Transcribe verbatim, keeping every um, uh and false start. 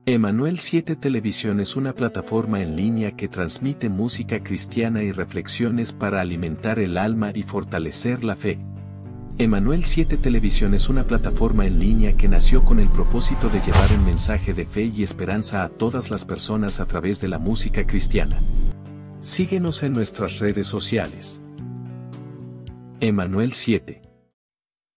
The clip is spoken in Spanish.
Emanuel siete Televisión es una plataforma en línea que transmite música cristiana y reflexiones para alimentar el alma y fortalecer la fe. Emanuel siete Televisión es una plataforma en línea que nació con el propósito de llevar un mensaje de fe y esperanza a todas las personas a través de la música cristiana. Síguenos en nuestras redes sociales. Emanuel siete.